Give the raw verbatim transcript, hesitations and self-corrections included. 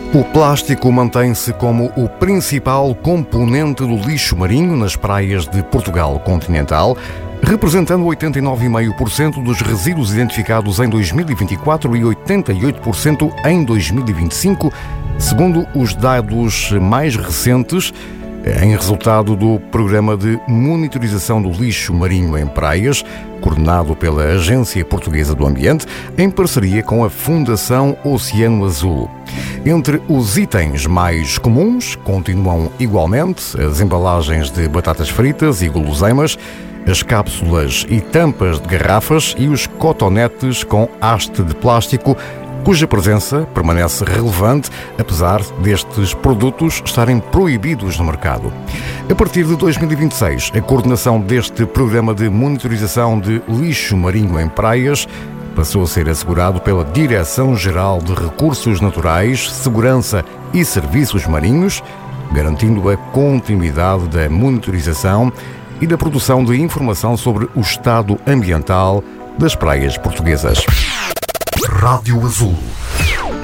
O plástico mantém-se como o principal componente do lixo marinho nas praias de Portugal continental, representando oitenta e nove vírgula cinco por cento dos resíduos identificados em dois mil e vinte e quatro e oitenta e oito por cento em dois mil e vinte e cinco, segundo os dados mais recentes, em resultado do Programa de Monitorização do Lixo Marinho em Praias, coordenado pela Agência Portuguesa do Ambiente, em parceria com a Fundação Oceano Azul. Entre os itens mais comuns, continuam igualmente as embalagens de batatas fritas e guloseimas, as cápsulas e tampas de garrafas e os cotonetes com haste de plástico, cuja presença permanece relevante, apesar destes produtos estarem proibidos no mercado. A partir de dois mil e vinte e seis, a coordenação deste programa de monitorização de lixo marinho em praias passou a ser assegurado pela Direção-Geral de Recursos Naturais, Segurança e Serviços Marinhos, garantindo a continuidade da monitorização e da produção de informação sobre o estado ambiental das praias portuguesas. Rádio Azul.